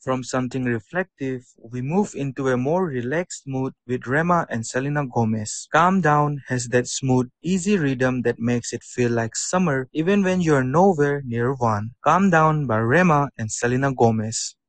From something reflective, we move into a more relaxed mood with Rema and Selena Gomez. Calm Down has that smooth, easy rhythm that makes it feel like summer even when you're nowhere near one. Calm Down by Rema and Selena Gomez.